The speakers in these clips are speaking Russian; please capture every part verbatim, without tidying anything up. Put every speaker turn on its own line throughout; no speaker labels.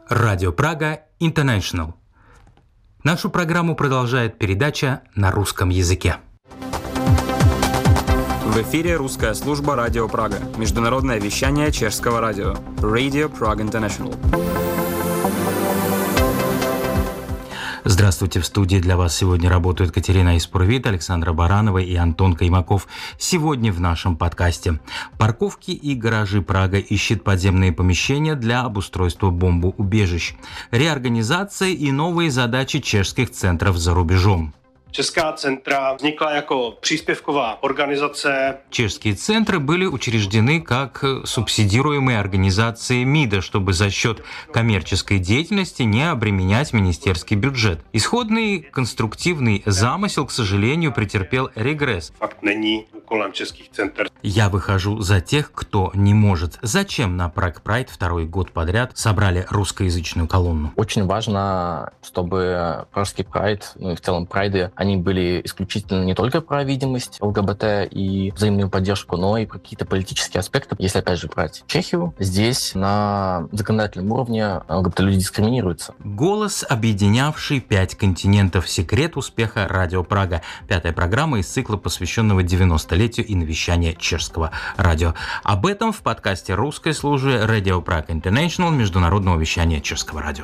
Радио Прага International. Нашу программу продолжает передача на русском языке.
В эфире русская служба Радио Прага. Международное вещание чешского радио. Radio Prague International.
Здравствуйте, в студии для вас сегодня работают Катерина Испурвит, Александра Баранова и Антон Каймаков. Сегодня в нашем подкасте. Парковки и гаражи Прага ищет подземные помещения для обустройства бомбоубежищ. Реорганизация и новые задачи чешских центров за рубежом.
Česká centra vznikla jako příspěvková organizace.
Чешские центры были учреждены как субсидируемые организации МИДа, чтобы за счет коммерческой деятельности не обременять министерский бюджет. Исходный конструктивный замысел, к сожалению, претерпел регресс.
Факт není úkolem českých center.
Я выхожу за тех, кто не может. Зачем на Prague Pride второй год подряд собрали русскоязычную колонну?
Очень важно, чтобы пражский прайд, ну и в целом прайды, они были исключительно не только про видимость ЛГБТ и взаимную поддержку, но и про какие-то политические аспекты. Если, опять же, брать Чехию, здесь на законодательном уровне ЛГБТ-люди дискриминируются.
Голос, объединявший пять континентов. Секрет успеха Радио Прага. Пятая программа из цикла, посвященного девяностолетию и навещания чешского радио. Об этом в подкасте русской службы Radio Prague International, международного вещания чешского радио.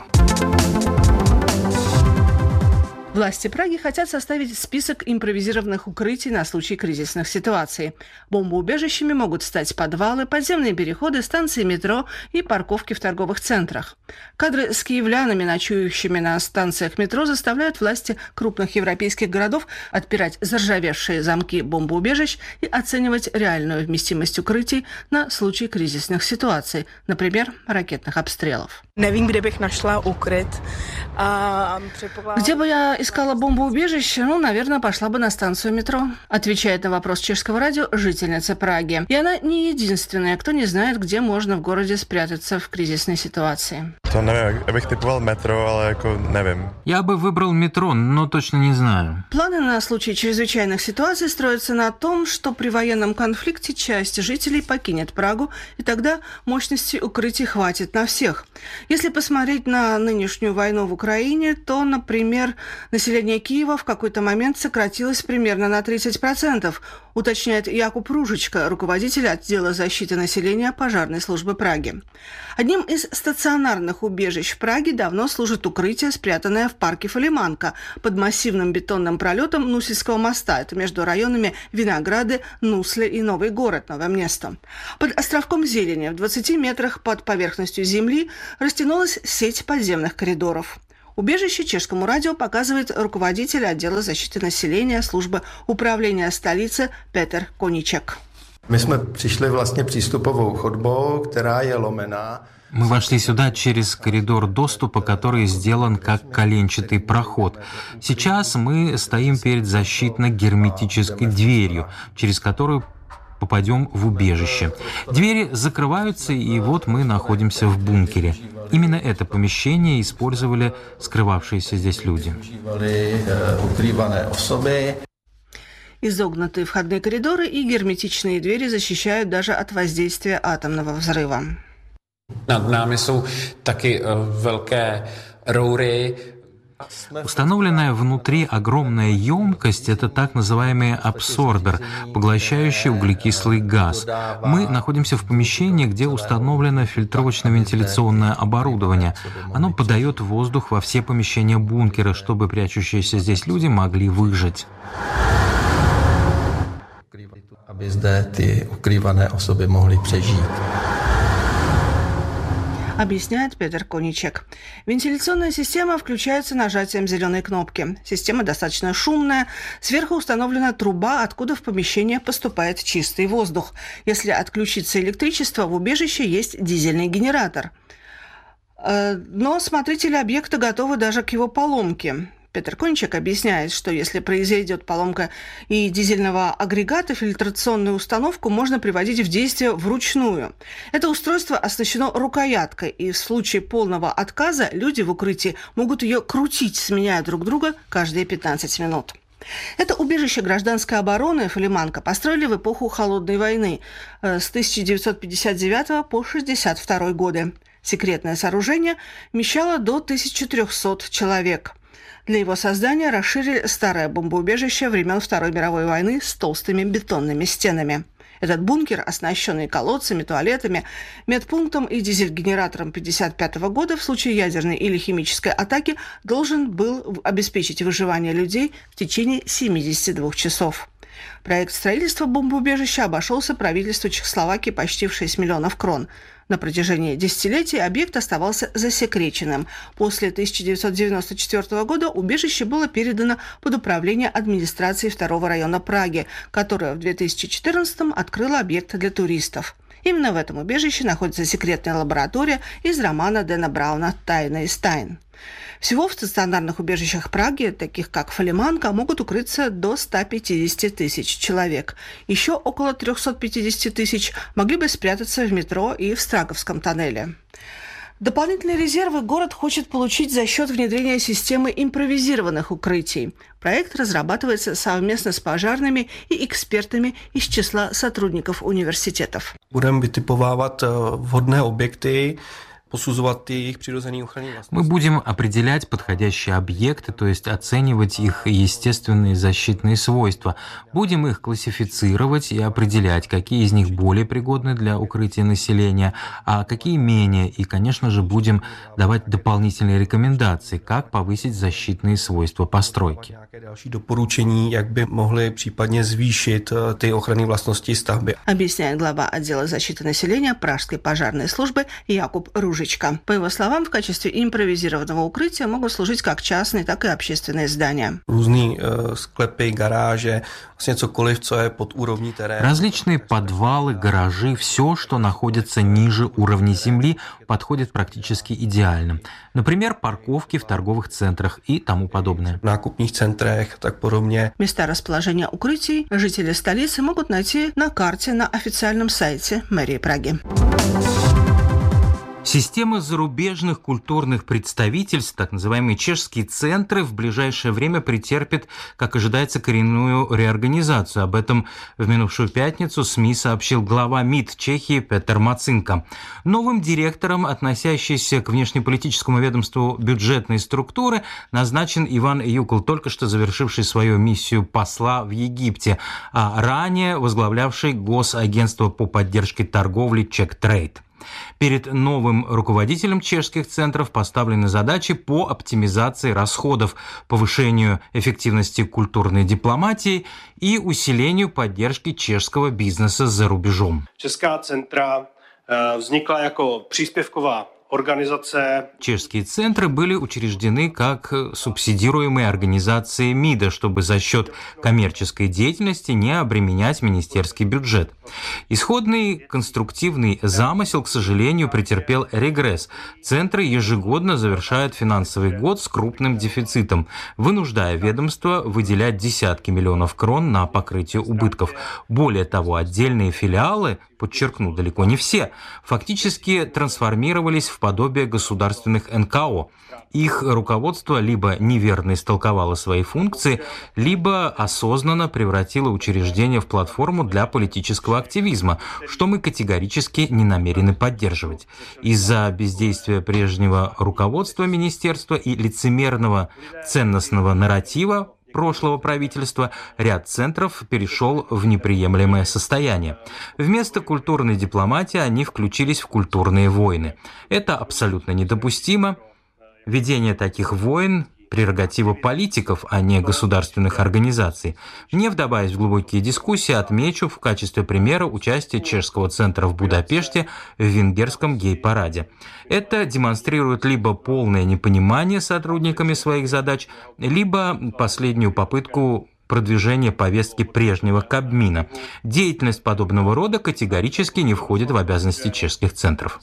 Власти Праги хотят составить список импровизированных укрытий на случай кризисных ситуаций. Бомбоубежищами могут стать подвалы, подземные переходы, станции метро и парковки в торговых центрах. Кадры с киевлянами, ночующими на станциях метро, заставляют власти крупных европейских городов отпирать заржавевшие замки бомбоубежищ и оценивать реальную вместимость укрытий на случай кризисных ситуаций, например, ракетных обстрелов.
Nevím, kde bych našla ukryt. А, предполагаю...
Где бы я искала бомбоубежище? Ну, наверное, пошла бы на станцию метро. Отвечает на вопрос чешского радио жительница Праги. И она не единственная, кто не знает, где можно в городе спрятаться в кризисной ситуации.
To nevím, já bych typoval metro, ale jako nevím.
Я бы выбрал метро, но точно не знаю.
Планы на случай чрезвычайных ситуаций строятся на том, что при военном конфликте часть жителей покинет Прагу, и тогда мощности укрытий хватит на всех. Если посмотреть на нынешнюю войну в Украине, то, например, население Киева в какой-то момент сократилось примерно на тридцать процентов, уточняет Якуб Ружичка, руководитель отдела защиты населения пожарной службы Праги. Одним из стационарных убежищ в Праге давно служит укрытие, спрятанное в парке Фалиманка под массивным бетонным пролетом Нусельского моста. Это между районами Винограды, Нусли и Новый город, новое место. Под островком зелени в двадцати метрах под поверхностью земли растянулась сеть подземных коридоров. Убежище чешскому радио показывает руководитель отдела защиты населения службы управления столицы Petr Koníček.
My jsme přišli vlastně přístupovou chodbou, která je lomená.
Мы вошли сюда через коридор доступа, который сделан как коленчатый проход. Сейчас мы стоим перед защитно-герметической дверью, через которую попадем в убежище. Двери закрываются, и вот мы находимся в бункере. Именно это помещение использовали скрывавшиеся здесь люди.
Изогнутые входные коридоры и герметичные двери защищают даже от воздействия атомного взрыва.
Над нами jsou taky velké roury.
Установленная внутри огромная емкость – это так называемый абсорбер, поглощающий углекислый газ. Мы находимся в помещении, где установлено фильтровочно-вентиляционное оборудование. Оно подает воздух во все помещения бункера, чтобы прячущиеся здесь люди могли выжить.
Aby zde ty ukrývané osoby mohly přežít.
Объясняет Петр Koníček. Вентиляционная система включается нажатием зеленой кнопки. Система достаточно шумная. Сверху установлена труба, откуда в помещение поступает чистый воздух. Если отключится электричество, в убежище есть дизельный генератор. Но смотрители объекта готовы даже к его поломке. Петр Koníček объясняет, что если произойдет поломка и дизельного агрегата, фильтрационную установку можно приводить в действие вручную. Это устройство оснащено рукояткой, и в случае полного отказа люди в укрытии могут ее крутить, сменяя друг друга каждые пятнадцать минут. Это убежище гражданской обороны Фалиманка построили в эпоху Холодной войны с тысяча девятьсот пятьдесят девятого по шестьдесят второй годы. Секретное сооружение вмещало до тысячи трехсот человек. Для его создания расширили старое бомбоубежище времен Второй мировой войны с толстыми бетонными стенами. Этот бункер, оснащенный колодцами, туалетами, медпунктом и дизель-генератором пятьдесят пятого года в случае ядерной или химической атаки, должен был обеспечить выживание людей в течение семидесяти двух часов. Проект строительства бомбоубежища обошелся правительству Чехословакии почти в шесть миллионов крон. На протяжении десятилетий объект оставался засекреченным. После тысяча девятьсот девяносто четвёртого года убежище было передано под управление администрации второго района Праги, которая в две тысячи четырнадцатом открыла объект для туристов. Именно в этом убежище находится секретная лаборатория из романа Дэна Брауна «Тайна из тайн». Всего в стационарных убежищах Праги, таких как Фалиманка, могут укрыться до ста пятидесяти тысяч человек. Еще около трехсот пятидесяти тысяч могли бы спрятаться в метро и в Страговском тоннеле. Дополнительные резервы город хочет получить за счет внедрения системы импровизированных укрытий. Проект разрабатывается совместно с пожарными и экспертами из числа сотрудников университетов.
Будем vytipovávat vhodné objekty, posuzovat jejich přirozený ochranný vlastnosti.
Мы будем определять подходящие объекты, то есть оценивать их естественные защитные свойства. Будем их классифицировать и определять, какие из них более пригодны для укрытия населения, а какие менее. И, конечно же, будем давать дополнительные рекомендации, как повысить защитные свойства постройки.
Nějaké další doporučení, jak by mohly případně zvýšit ty ochranné vlastnosti stavby.
Объясняет глава отдела защиты населения Пражской пожарной службы Якуб Ружичка. По его словам, в качестве импровизированного укрытия могут служить как частные, так и общественные здания.
Různý sklepy, garáže, vlastně cokoliv, co je pod úrovní terénu.
Различные подвалы, гаражи, все, что находится ниже уровня земли, подходит практически идеально. Например, парковки в торговых центрах и тому подобное.
В nákupních centrech, tak podobně.
Места расположения укрытий жители столицы могут найти на карте на официальном сайте мэрии Праги.
Система зарубежных культурных представительств, так называемые чешские центры, в ближайшее время претерпит, как ожидается, коренную реорганизацию. Об этом в минувшую пятницу СМИ сообщил глава МИД Чехии Петр Мацинка. Новым директором, относящейся к внешнеполитическому ведомству бюджетной структуры, назначен Иван Юкл, только что завершивший свою миссию посла в Египте, а ранее возглавлявший Госагентство по поддержке торговли Чектрейд. Перед новым руководителем чешских центров поставлены задачи по оптимизации расходов, повышению эффективности культурной дипломатии и усилению поддержки чешского бизнеса за рубежом.
Česká centra vznikla jako příspěvková организация.
Чешские центры были учреждены как субсидируемые организации МИДа, чтобы за счет коммерческой деятельности не обременять министерский бюджет. Исходный конструктивный замысел, к сожалению, претерпел регресс. Центры ежегодно завершают финансовый год с крупным дефицитом, вынуждая ведомство выделять десятки миллионов крон на покрытие убытков. Более того, отдельные филиалы, подчеркну, далеко не все, фактически трансформировались в подобие государственных эн ка о. Их руководство либо неверно истолковало свои функции, либо осознанно превратило учреждение в платформу для политического активизма, что мы категорически не намерены поддерживать. Из-за бездействия прежнего руководства министерства и лицемерного ценностного нарратива прошлого правительства ряд центров перешел в неприемлемое состояние. Вместо культурной дипломатии они включились в культурные войны. Это абсолютно недопустимо. Ведение таких войн – прерогатива политиков, а не государственных организаций. Не вдаваясь в глубокие дискуссии, отмечу в качестве примера участие чешского центра в Будапеште в венгерском гей-параде. Это демонстрирует либо полное непонимание сотрудниками своих задач, либо последнюю попытку продвижения повестки прежнего Кабмина. Деятельность подобного рода категорически не входит в обязанности чешских центров.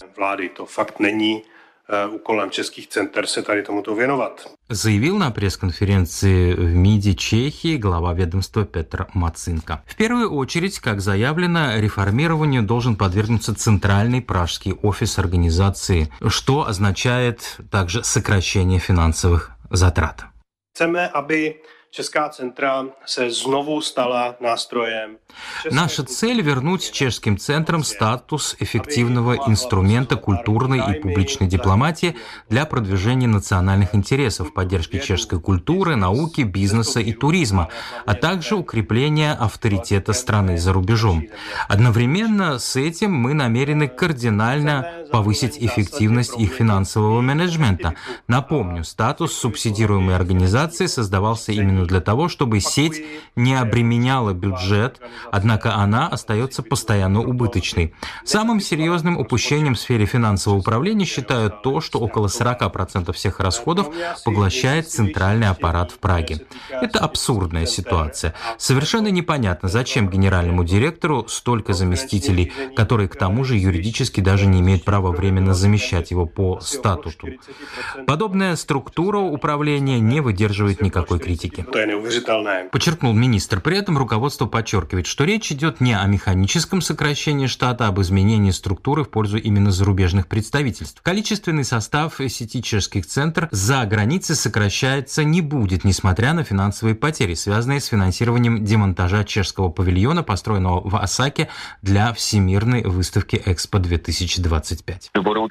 Úkolem českých center se tady tomuto věnovat.
Заявил на пресс-конференции в МИДе Чехии глава ведомства Петр Мацинка. В первую очередь, как заявлено, реформированию должен подвергнуться центральный пражский офис организации, что означает также сокращение финансовых затрат.
Chceme, aby Česká centra se znovu stala nástrojem.
Наша цель — вернуть чешским центрам статус эффективного инструмента культурной и публичной дипломатии для продвижения национальных интересов, поддержки чешской культуры, науки, бизнеса и туризма, а также укрепления авторитета страны за рубежом. Одновременно с этим мы намерены кардинально повысить эффективность их финансового менеджмента. Напомню, статус субсидируемой организации создавался именно для того, чтобы сеть не обременяла бюджет, однако она остается постоянно убыточной. Самым серьезным упущением в сфере финансового управления считают то, что около сорок процентов всех расходов поглощает центральный аппарат в Праге. Это абсурдная ситуация. Совершенно непонятно, зачем генеральному директору столько заместителей, которые к тому же юридически даже не имеют права временно замещать его по статуту. Подобная структура управления не выдерживает никакой критики. Подчеркнул министр. При этом руководство подчеркивает, что речь идет не о механическом сокращении штата, а об изменении структуры в пользу именно зарубежных представительств. Количественный состав сети чешских центров за границей сокращается не будет, несмотря на финансовые потери, связанные с финансированием демонтажа чешского павильона, построенного в Осаке для Всемирной выставки Экспо две тысячи двадцать пять.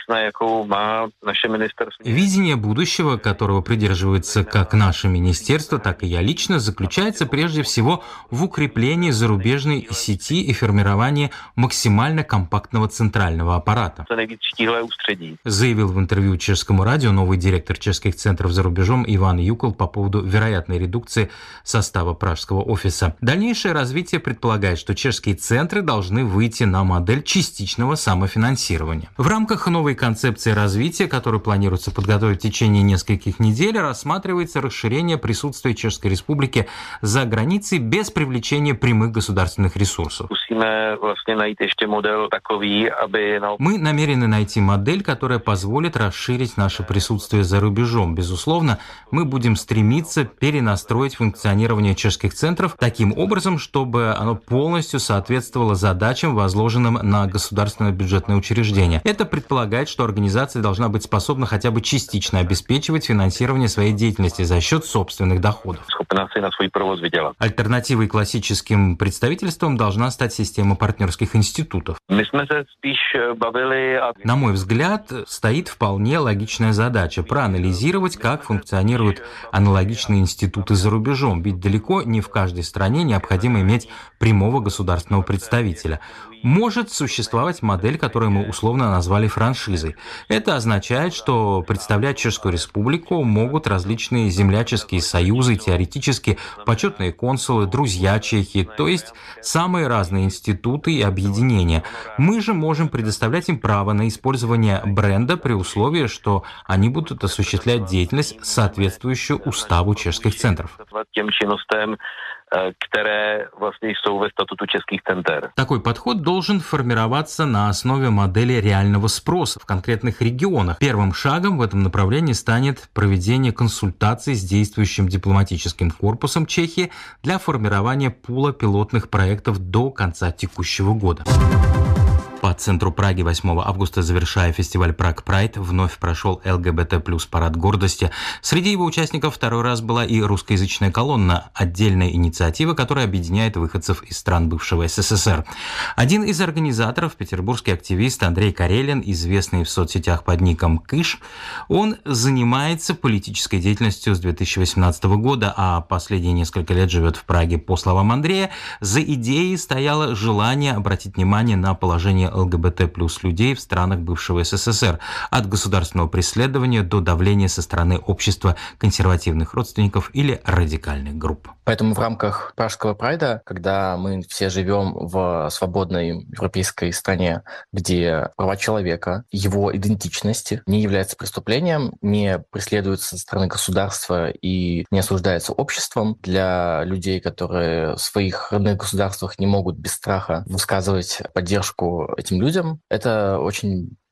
Видение будущего, которого придерживается как наше министерство, так и я лично, заключается прежде всего в укреплении зарубежной сети и формировании максимально компактного центрального аппарата. Заявил в интервью чешскому радио новый директор чешских центров за рубежом Иван Юкол по поводу вероятной редукции состава пражского офиса. Дальнейшее развитие предполагает, что чешские центры должны выйти на модель частичного самофинансирования. В рамках новой концепции развития, которую планируется подготовить в течение нескольких недель, рассматривается расширение присутствия Чешской Республики за границей без привлечения прямых государственных ресурсов. Мы намерены найти модель, которая позволит расширить наше присутствие за рубежом. Безусловно, мы будем стремиться перенастроить функционирование чешских центров таким образом, чтобы оно полностью соответствовало задачам, возложенным на государственное бюджетное учреждение. Это предполагает, что организация должна быть способна хотя бы частично обеспечивать финансирование своей деятельности за счет собственных доходов. Альтернативой классическим представительствам должна стать система партнерских институтов. На мой взгляд, стоит вполне логичная задача – проанализировать, как функционируют аналогичные институты за рубежом, ведь далеко не в каждой стране необходимо иметь прямого государственного представителя. Может существовать модель, которую мы условно назвали франшизой. Это означает, что представлять Чешскую Республику могут различные земляческие союзы, теоретически почетные консулы, друзья Чехии, то есть самые разные институты и объединения. Мы же можем предоставлять им право на использование бренда при условии, что они будут осуществлять деятельность, соответствующую уставу чешских центров.
které vlastně jsou ve statutu českých center.
Такой подход должен формироваться на основе модели реального спроса в конкретных регионах. Первым шагом в этом направлении станет проведение консультаций с действующим дипломатическим корпусом Чехии для формирования пула пилотных проектов до конца текущего года. По центру Праги восьмого августа, завершая фестиваль Prague Pride, вновь прошел эл гэ бэ тэ плюс парад гордости. Среди его участников второй раз была и русскоязычная колонна, отдельная инициатива, которая объединяет выходцев из стран бывшего эс эс эс эр. Один из организаторов, петербургский активист Андрей Карелин, известный в соцсетях под ником Кыш, он занимается политической деятельностью с две тысячи восемнадцатого года, а последние несколько лет живет в Праге. По словам Андрея, за идеей стояло желание обратить внимание на положение эл гэ бэ тэ плюс людей в странах бывшего эс эс эс эр, от государственного преследования до давления со стороны общества консервативных родственников или радикальных групп.
Поэтому в рамках Пражского прайда, когда мы все живем в свободной европейской стране, где права человека, его идентичность не является преступлением, не преследуется со стороны государства и не осуждается обществом, для людей, которые в своих родных государствах не могут без страха высказывать поддержку этим людям, это очень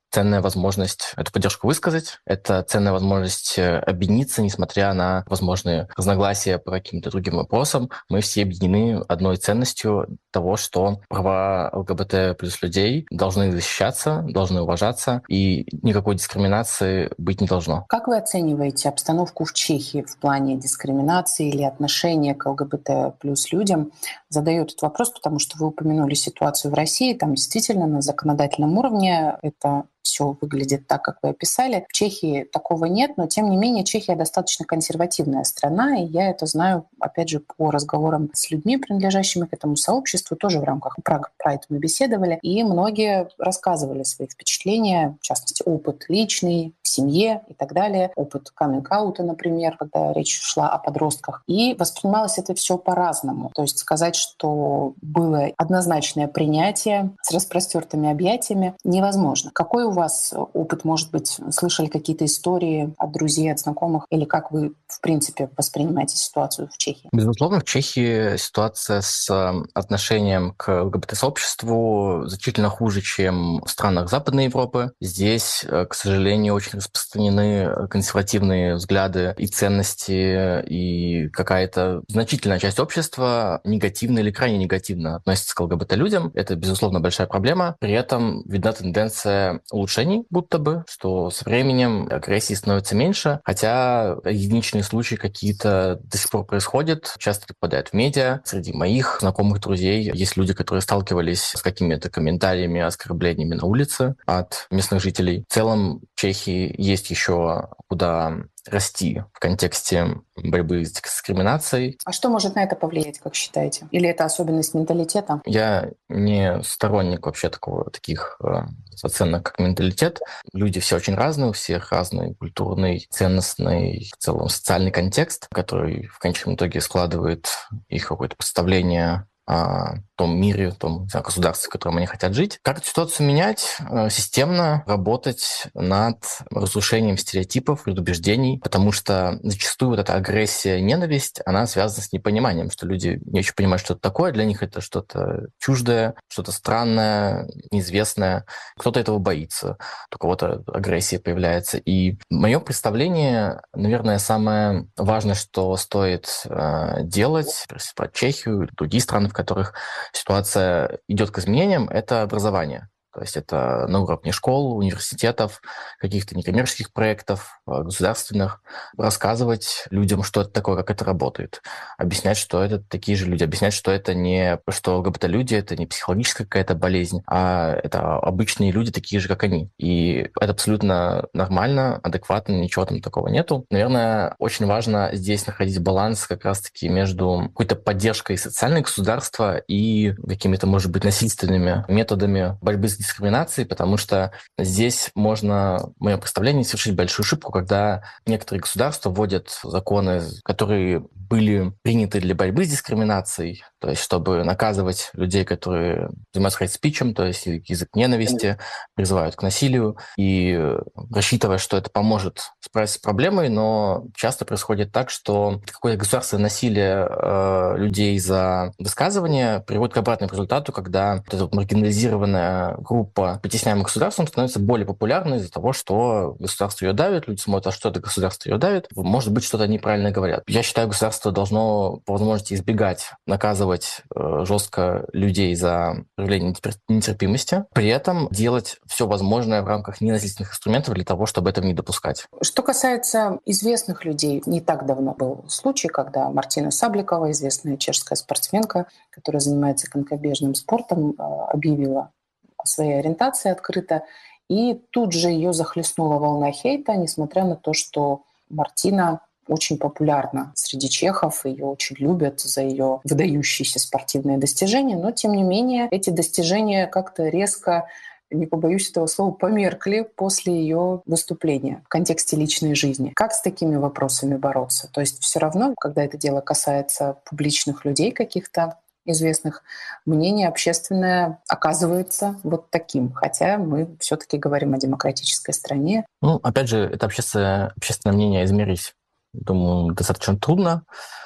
ценная возможность эту поддержку высказать, это ценная возможность объединиться, несмотря на возможные разногласия по каким-то другим вопросам. Мы все объединены одной ценностью того, что права ЛГБТ плюс людей должны защищаться, должны уважаться, и никакой дискриминации быть не должно.
Как вы оцениваете обстановку в Чехии в плане дискриминации или отношения к ЛГБТ плюс людям? Задаю этот вопрос, потому что вы упомянули ситуацию в России. Там действительно на законодательном уровне это все выглядит так, как вы описали. В Чехии такого нет, но тем не менее Чехия достаточно консервативная страна, и я это знаю, опять же, по разговорам с людьми, принадлежащими к этому сообществу, тоже в рамках Prague Pride мы беседовали, и многие рассказывали свои впечатления, в частности, опыт личный, в семье и так далее, опыт каминг-аута, например, когда речь шла о подростках. И воспринималось это все по-разному. То есть сказать, что было однозначное принятие с распростертыми объятиями, невозможно. Какой у вас опыт, может быть, слышали какие-то истории от друзей, от знакомых, или как вы, в принципе, воспринимаете ситуацию в Чехии?
Безусловно, в Чехии ситуация с отношением к ЛГБТ-сообществу значительно хуже, чем в странах Западной Европы. Здесь, к сожалению, очень распространены консервативные взгляды и ценности, и какая-то значительная часть общества негативно или крайне негативно относится к ЛГБТ-людям. Это, безусловно, большая проблема. При этом видна тенденция улучшений, будто бы, что со временем агрессии становится меньше, хотя единичные случаи какие-то до сих пор происходят, часто попадают в медиа. Среди моих знакомых друзей есть люди, которые сталкивались с какими-то комментариями, оскорблениями на улице от местных жителей. В целом в Чехии есть еще куда расти в контексте борьбы с дискриминацией.
А что может на это повлиять, как считаете? Или это особенность менталитета?
Я не сторонник вообще такого, таких э, оценок, как менталитет. Люди все очень разные, у всех разный культурный, ценностный, в целом социальный контекст, который в конечном итоге складывает их какое-то представление о том мире, о том, не знаю, государстве, в котором они хотят жить. Как эту ситуацию менять? Системно работать над разрушением стереотипов, предубеждений, потому что зачастую вот эта агрессия, ненависть, она связана с непониманием, что люди не очень понимают, что это такое, для них это что-то чуждое, что-то странное, неизвестное. Кто-то этого боится, у кого-то агрессия появляется. И мое представление, наверное, самое важное, что стоит э, делать, про Чехию, другие страны, в которых ситуация идет к изменениям, это образование. То есть это на уровне школ, университетов, каких-то некоммерческих проектов, государственных, рассказывать людям, что это такое, как это работает, объяснять, что это такие же люди, объяснять, что это не, что ЛГБТ-люди — это не психологическая какая-то болезнь, а это обычные люди, такие же, как они. И это абсолютно нормально, адекватно, ничего там такого нету. Наверное, очень важно здесь находить баланс как раз-таки между какой-то поддержкой социального государства и какими-то, может быть, насильственными методами борьбы с дискриминации, потому что здесь можно, в моем представлении, совершить большую ошибку, когда некоторые государства вводят законы, которые были приняты для борьбы с дискриминацией, то есть чтобы наказывать людей, которые занимаются хейт-спичем, то есть язык ненависти, призывают к насилию, и рассчитывая, что это поможет справиться с проблемой, но часто происходит так, что какое-то государственное насилие э, людей за высказывание приводит к обратному результату, когда вот эта маргинализированная группа, притесняемая государством, становится более популярной из-за того, что государство ее давит, люди смотрят, а что это государство ее давит, может быть, что-то неправильно говорят. Я считаю, государство должно по возможности избегать наказывать э, жестко людей за проявление нетерпимости, при этом делать все возможное в рамках ненасильственных инструментов для того, чтобы этого не допускать.
Что касается известных людей, не так давно был случай, когда Мартина Сабликова, известная чешская спортсменка, которая занимается конькобежным спортом, объявила о своей ориентации открыто, и тут же ее захлестнула волна хейта, несмотря на то, что Мартина очень популярна среди чехов, ее очень любят за ее выдающиеся спортивные достижения, но тем не менее эти достижения как-то резко, не побоюсь этого слова, померкли после ее выступления в контексте личной жизни. Как с такими вопросами бороться? То есть все равно, когда это дело касается публичных людей каких-то, известных, мнение общественное оказывается вот таким, хотя мы все-таки говорим о демократической стране.
Ну, опять же, это общественное, общественное мнение измерить, думаю, достаточно трудно.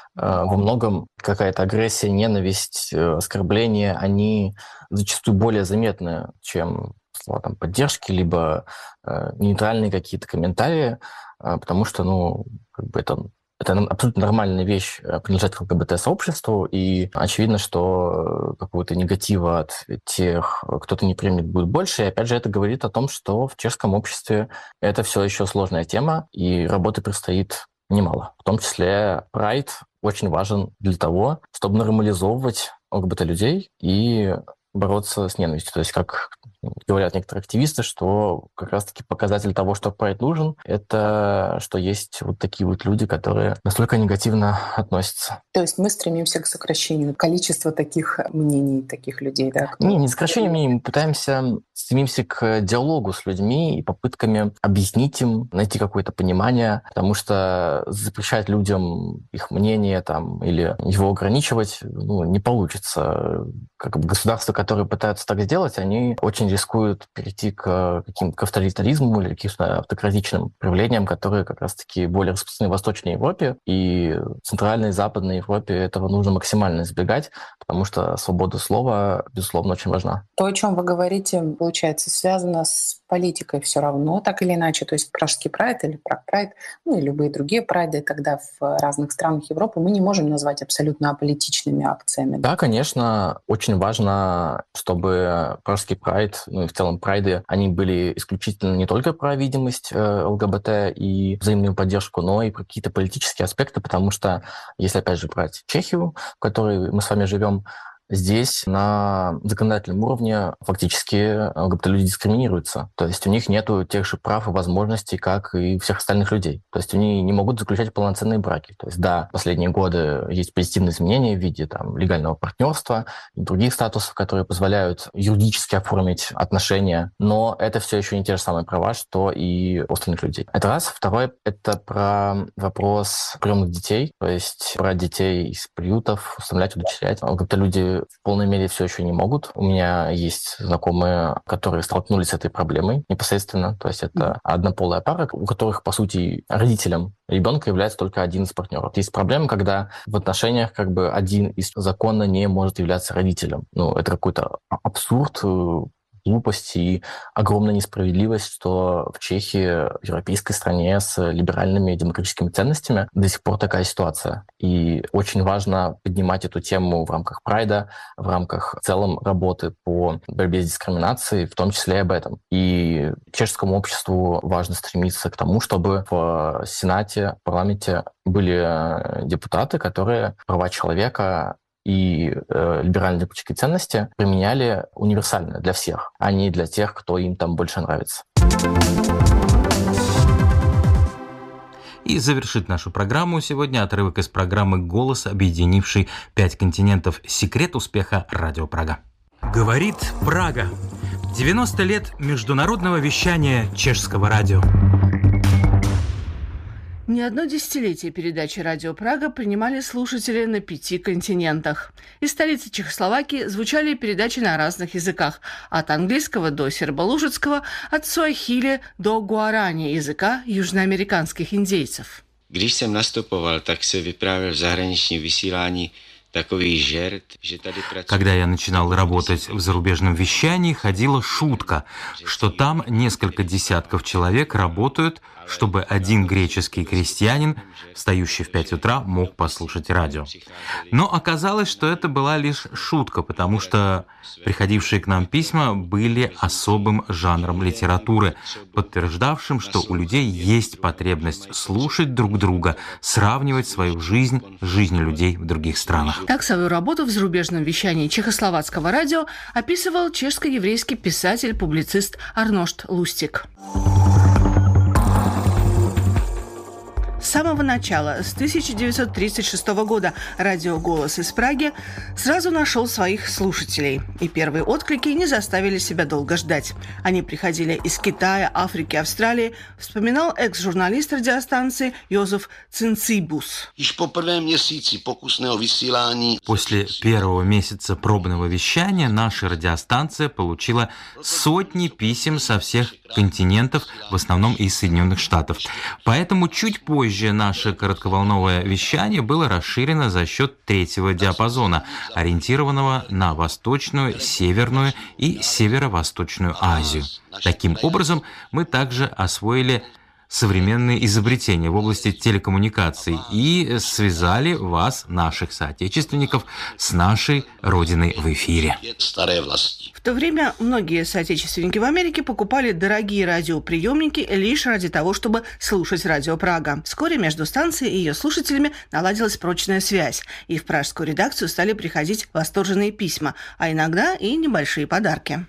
Во многом какая-то агрессия, ненависть, оскорбления, они зачастую более заметны, чем слова там, поддержки, либо э, нейтральные какие-то комментарии, э, потому что, ну, как бы это... Это абсолютно нормальная вещь принадлежать к ЛГБТ-сообществу, и очевидно, что какого-то негатива от тех, кто-то не примет, будет больше. И опять же, это говорит о том, что в чешском обществе это все еще сложная тема, и работы предстоит немало. В том числе Pride очень важен для того, чтобы нормализовывать ЛГБТ-людей и бороться с ненавистью. То есть, как говорят некоторые активисты, что как раз-таки показатель того, что Pride нужен, это что есть вот такие вот люди, которые настолько негативно относятся.
То есть мы стремимся к сокращению количества таких мнений, таких людей, да?
Не, не сокращению мнений, мы пытаемся, стремимся к диалогу с людьми и попытками объяснить им, найти какое-то понимание, потому что запрещать людям их мнение там, или его ограничивать ну, не получится. Как бы государства, которые пытаются так сделать, они очень рискуют перейти к каким-то авторитаризму или каким-то автократичным проявлениям, которые как раз-таки более распространены в Восточной Европе, и в Центральной и Западной Европе этого нужно максимально избегать, потому что свобода слова, безусловно, очень важна.
То, о чем вы говорите, получается, связано с политикой все равно, так или иначе. То есть Пражский прайд или Праг прайд, ну и любые другие прайды тогда в разных странах Европы мы не можем назвать абсолютно аполитичными акциями.
Да, конечно, очень важно, чтобы Пражский прайд, ну и в целом прайды, они были исключительно не только про видимость э, ЛГБТ и взаимную поддержку, но и про какие-то политические аспекты, потому что, если опять же брать Чехию, в которой мы с вами живем, здесь на законодательном уровне фактически ЛГБТ-люди дискриминируются. То есть у них нет тех же прав и возможностей, как и у всех остальных людей. То есть они не могут заключать полноценные браки. То есть да, в последние годы есть позитивные изменения в виде там, легального партнерства и других статусов, которые позволяют юридически оформить отношения, но это все еще не те же самые права, что и у остальных людей. Это раз. Второе — это про вопрос приемных детей, то есть брать детей из приютов, установлять, удочерять. ЛГБТ-люди в полной мере все еще не могут. У меня есть знакомые, которые столкнулись с этой проблемой непосредственно. То есть это однополая пара, у которых, по сути, родителем ребенка является только один из партнеров. Есть проблема, когда в отношениях как бы один из законно не может являться родителем. Ну, это какой-то абсурд, глупость и огромная несправедливость, что в Чехии, в европейской стране с либеральными демократическими ценностями до сих пор такая ситуация. И очень важно поднимать эту тему в рамках Прайда, в рамках в целом работы по борьбе с дискриминацией, в том числе и об этом. И чешскому обществу важно стремиться к тому, чтобы в Сенате, в парламенте были депутаты, которые права человека и э, либеральные политические ценности применяли универсально для всех, а не для тех, кто им там больше нравится.
И завершит нашу программу сегодня отрывок из программы «Голос», объединивший пять континентов. Секрет успеха Радио Прага. Говорит Прага. девяносто лет международного вещания чешского радио.
Не одно десятилетие передачи «Радио Прага» принимали слушатели на пяти континентах. Из столицы Чехословакии звучали передачи на разных языках, от английского до сербо-лужицкого, от суахили до гуарани, языка южноамериканских индейцев.
Když jsem nastupoval, tak se vyprávěl v zahraničním vysílání takový žert, že tady pracuje...
Когда я начинал работать в зарубежном вещании, ходила шутка, что там несколько десятков человек работают, чтобы один греческий крестьянин, встающий в пять утра, мог послушать радио. Но оказалось, что это была лишь шутка, потому что приходившие к нам письма были особым жанром литературы, подтверждавшим, что у людей есть потребность слушать друг друга, сравнивать свою жизнь с жизнью людей в других странах.
Так свою работу в зарубежном вещании чехословацкого радио описывал чешско-еврейский писатель-публицист Арношт Лустик. С самого начала, с тысяча девятьсот тридцать шестого года, радио «Голос» из Праги сразу нашел своих слушателей. И первые отклики не заставили себя долго ждать. Они приходили из Китая, Африки, Австралии, вспоминал экс-журналист радиостанции Йозеф Цинцибус.
После первого месяца пробного вещания наша радиостанция получила сотни писем со всех континентов, в основном из Соединенных Штатов. Поэтому чуть позже Позже наше коротковолновое вещание было расширено за счет третьего диапазона, ориентированного на Восточную, Северную и Северо-Восточную Азию. Таким образом, мы также освоили современные изобретения в области телекоммуникаций и связали вас, наших соотечественников, с нашей Родиной в эфире.
В то время многие соотечественники в Америке покупали дорогие радиоприемники лишь ради того, чтобы слушать Радио Прага. Вскоре между станцией и ее слушателями наладилась прочная связь, и в пражскую редакцию стали приходить восторженные письма, а иногда и небольшие подарки.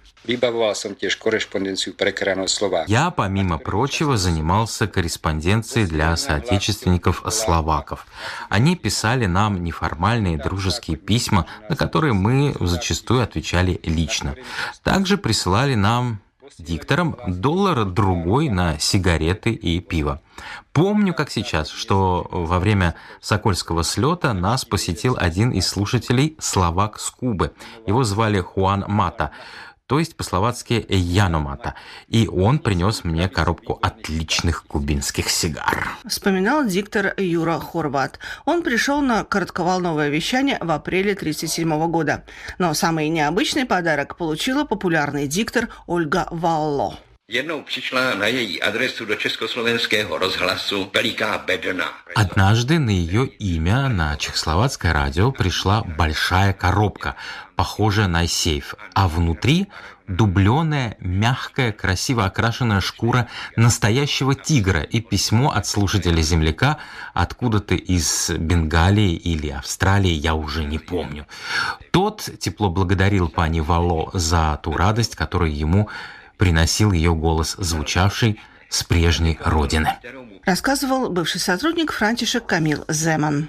Я, помимо прочего, занимался корреспонденцией для соотечественников-словаков. Они писали нам неформальные дружеские письма, на которые мы зачастую отвечали лично. Также присылали нам, дикторам, доллар-другой на сигареты и пиво. Помню, как сейчас, что во время Сокольского слета нас посетил один из слушателей, словак с Кубы. Его звали Хуан Мата, то есть по-словацки Яно Мата, и он принес мне коробку отличных кубинских сигар.
Вспоминал диктор Юра Хорват. Он пришел на коротковолновое вещание в апреле тысяча девятьсот тридцать седьмого года. Но самый необычный подарок получила популярный диктор Ольга Валло.
Jednou přišla na její adresu do Československého rozhlasu veliká bedna.
Однажды на ее имя на чехословацкое радио пришла большая коробка, похожая на сейф, а внутри дубленая, мягкая, красиво окрашенная шкура настоящего тигра и письмо от слушателя-земляка откуда-то из Бенгалии или Австралии, я уже не помню. Тот тепло благодарил пани Вало за ту радость, которую ему приносил ее голос, звучавший с прежней родины.
Рассказывал бывший сотрудник Франтишек Камил Земан.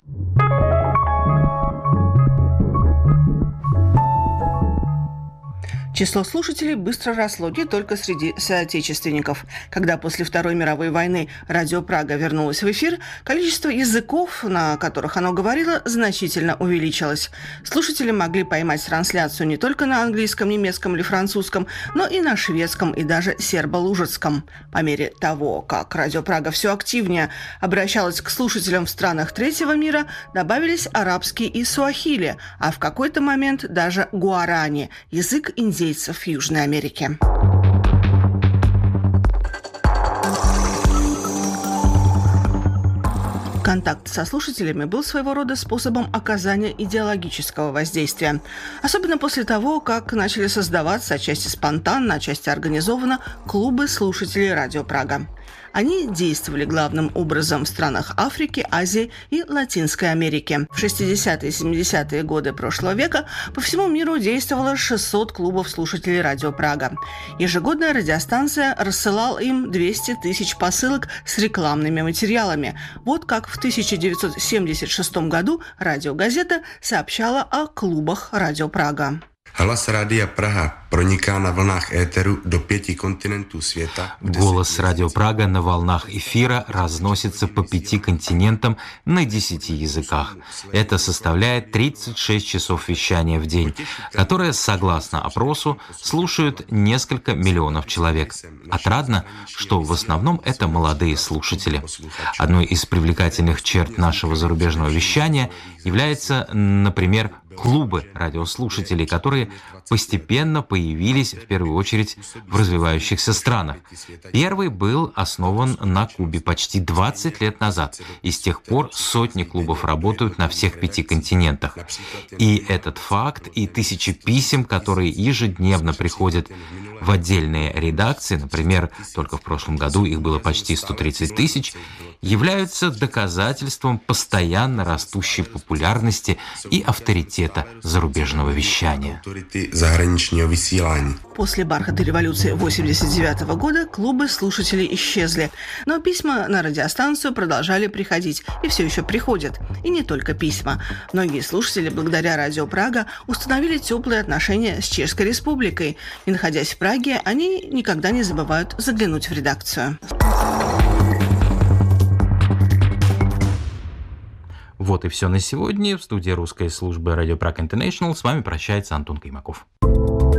Число слушателей быстро росло не только среди соотечественников. Когда после Второй мировой войны Радио Прага вернулось в эфир, количество языков, на которых оно говорило, значительно увеличилось. Слушатели могли поймать трансляцию не только на английском, немецком или французском, но и на шведском и даже сербо-лужицком. По мере того, как Радио Прага все активнее обращалось к слушателям в странах третьего мира, добавились арабский и суахили, а в какой-то момент даже гуарани – язык индейцев в Южной Америке. Контакт со слушателями был своего рода способом оказания идеологического воздействия. Особенно после того, как начали создаваться, отчасти спонтанно, отчасти организованно, клубы слушателей Радио Прага. Они действовали главным образом в странах Африки, Азии и Латинской Америки. В шестидесятые и семидесятые годы прошлого века по всему миру действовало шестьсот клубов слушателей Радио Прага. Ежегодная радиостанция рассылала им двести тысяч посылок с рекламными материалами. Вот как в тысяча девятьсот семьдесят шестом году радиогазета сообщала о клубах Радио Прага.
Hlas Rádia Praha proniká na vlnách éteru do pěti kontinentů světa.
Голос Радио Прага на волнах эфира разносится по пяти континентам на десяти языках. Это составляет тридцать шесть часов вещания в день, которое, согласно опросу, слушают несколько миллионов человек. Отрадно, что в основном это молодые слушатели. Одной из привлекательных черт нашего зарубежного вещания является, например, клубы радиослушателей, которые постепенно появились в первую очередь в развивающихся странах. Первый был основан на Кубе почти двадцать лет назад, и с тех пор сотни клубов работают на всех пяти континентах. И этот факт, и тысячи писем, которые ежедневно приходят в отдельные редакции, например, только в прошлом году их было почти сто тридцать тысяч, являются доказательством постоянно растущей популярности и авторитета зарубежного вещания.
После бархатной революции восемьдесят девятого года клубы слушателей исчезли, но письма на радиостанцию продолжали приходить и все еще приходят. И не только письма. Многие слушатели, благодаря Радио Прага, установили теплые отношения с Чешской Республикой. И, находясь в Праге, они никогда не забывают заглянуть в редакцию.
Вот и все на сегодня. В студии русской службы Radio Prague International с вами прощается Антон Каймаков.